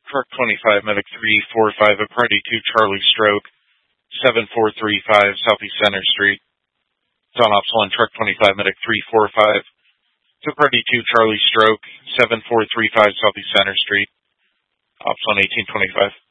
Truck 25, Medic 345, a Party 2 Charlie Stroke, 7435 Southeast Center Street. It's on Ops 1, Truck 25, Medic 345, to Party 2 Charlie Stroke, 7435 Southeast Center Street. Ops 1, 1825.